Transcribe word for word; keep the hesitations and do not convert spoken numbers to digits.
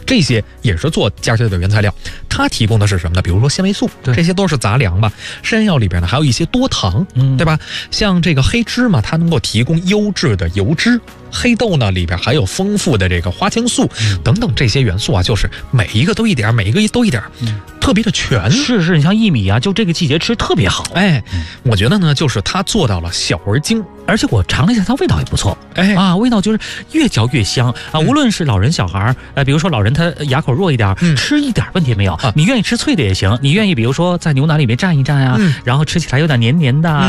这些也是做加chất的原材料。它提供的是什么呢？比如说纤维素，这些都是杂粮吧。山药里边呢还有一些多糖，嗯，对吧？像这个黑芝麻，它能够提供优质的油脂。黑豆呢里边还有丰富的这个花青素等等这些元素啊，就是每一个都一点，每一个都一点，嗯、特别的全。 是是，你像薏米啊，就这个季节吃特别好。 哎，嗯、我觉得呢，就是它做到了小而精， 而且我尝了一下，它味道也不错。哎啊，味道就是越嚼越香啊！无论是老人小孩，呃，比如说老人他牙口弱一点，嗯、吃一点问题没有。啊、你愿意吃脆的也行，你愿意比如说在牛奶里面蘸一蘸啊，嗯、然后吃起来有点黏黏的。